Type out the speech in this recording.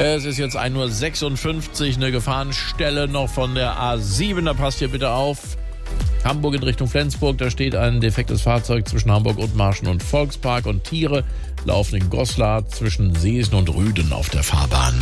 Es ist jetzt 1:56 Uhr, eine Gefahrenstelle noch von der A7, da passt ihr bitte auf. Hamburg in Richtung Flensburg, da steht ein defektes Fahrzeug zwischen Hamburg und Marschen und Volkspark und Tiere laufen in Goslar zwischen Seesen und Rüden auf der Fahrbahn.